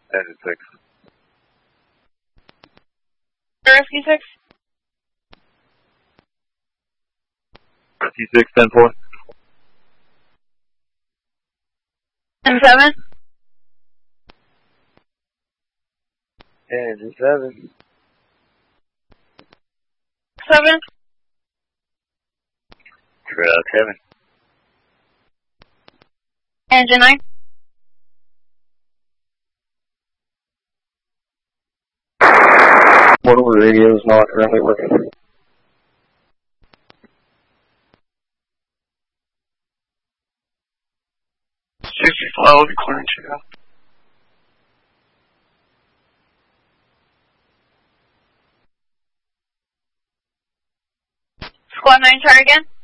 Engine 6. Rescue 6. Rescue 6, 10-4. And 7. Engine 7. 7. Truck 7. Engine 9. Portable radio is not currently working. 65, clearing channel. Squad 9, try again.